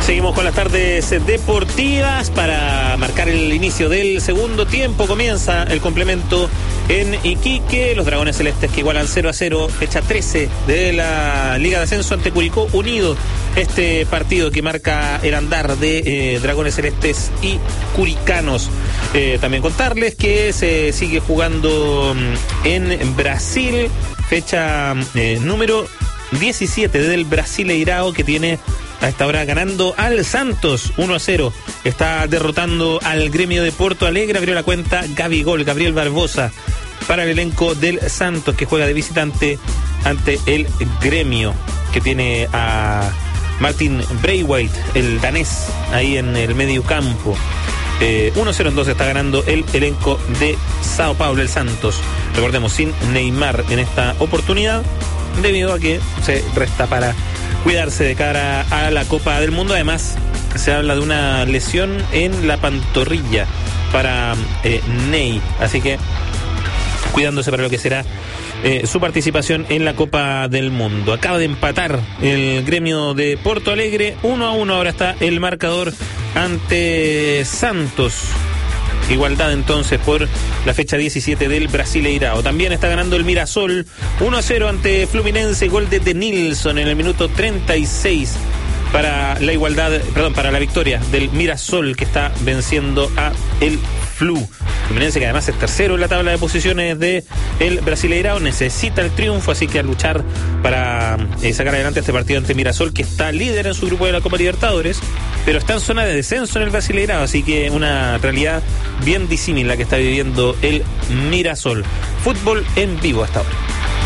Seguimos con las tardes deportivas para marcar el inicio del segundo tiempo. Comienza el complemento en Iquique. Los Dragones Celestes que igualan 0-0, fecha 13 de la Liga de Ascenso ante Curicó Unido. Este partido que marca el andar de Dragones Celestes y Curicanos. También contarles que se sigue jugando en Brasil, fecha número 17 del Brasileirao, que tiene a esta hora ganando al Santos 1-0. Está derrotando al Gremio de Porto Alegre. Abrió la cuenta Gabriel Barbosa para el elenco del Santos, que juega de visitante ante el Gremio, que tiene a Martin Braithwaite, el danés, ahí en el medio campo. 1-0 entonces está ganando el elenco de Sao Paulo, el Santos. Recordemos, sin Neymar en esta oportunidad, debido a que se resta para cuidarse de cara a la Copa del Mundo. Además, se habla de una lesión en la pantorrilla para Ney, así que cuidándose para lo que será su participación en la Copa del Mundo. Acaba de empatar el Gremio de Porto Alegre, 1-1. Ahora está el marcador ante Santos. Igualdad entonces por la fecha 17 del Brasileirao. También está ganando el Mirasol 1-0 ante Fluminense, gol de Denilson en el minuto 36 para la igualdad, para la victoria del Mirasol, que está venciendo a el Fluminense, que además es tercero en la tabla de posiciones de el Brasileirao. Necesita el triunfo, así que a luchar para sacar adelante este partido ante Mirasol, que está líder en su grupo de la Copa Libertadores, pero está en zona de descenso en el Brasileirao, así que una realidad bien disímil la que está viviendo el Mirasol. Fútbol en vivo hasta ahora.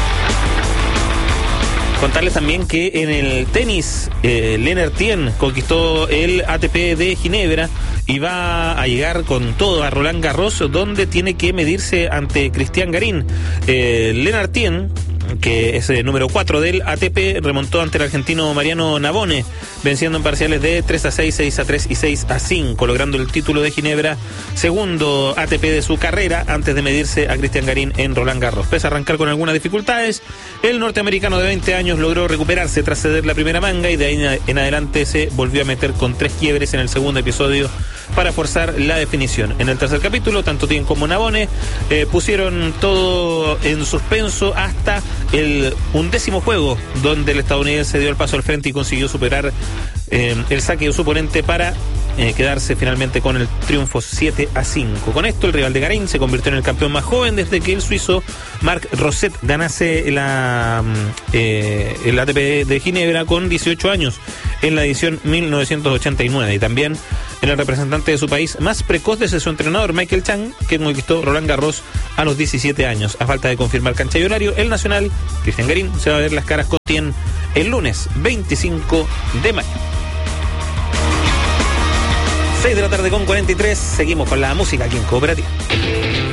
Contarles también que en el tenis, Lennart Tien conquistó el ATP de Ginebra y va a llegar con todo a Roland Garros, donde tiene que medirse ante Cristian Garín. Lennart Tien, que es el número 4 del ATP, remontó ante el argentino Mariano Navone, venciendo en parciales de 3-6, 6-3 y 6-5, logrando el título de Ginebra, segundo ATP de su carrera, antes de medirse a Cristian Garín en Roland Garros. Pese a arrancar con algunas dificultades, el norteamericano de 20 años logró recuperarse tras ceder la primera manga, y de ahí en adelante se volvió a meter con 3 quiebres en el segundo episodio para forzar la definición. En el tercer capítulo, tanto Tien como Navone pusieron todo en suspenso hasta el 11º juego, donde el estadounidense dio el paso al frente y consiguió superar el saque de su oponente para quedarse finalmente con el triunfo 7-5. Con esto, el rival de Garín se convirtió en el campeón más joven desde que el suizo Marc Rosset ganase el ATP de Ginebra con 18 años en la edición 1989, y también en el representante de su país más precoz desde su entrenador Michael Chang, que conquistó Roland Garros a los 17 años. A falta de confirmar cancha y horario, el nacional Cristian Garín se va a ver las caras con Tien el lunes 25 de mayo. 6 de la tarde con 43, seguimos con la música aquí en Cooperativa.